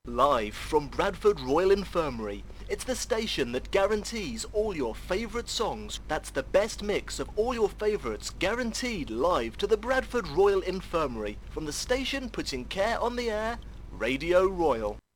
Live from Bradford Royal Infirmary, it's the station that guarantees all your favourite songs. That's the best mix of all your favourites guaranteed live to the Bradford Royal Infirmary. From the station putting care on the air, Radio Royal.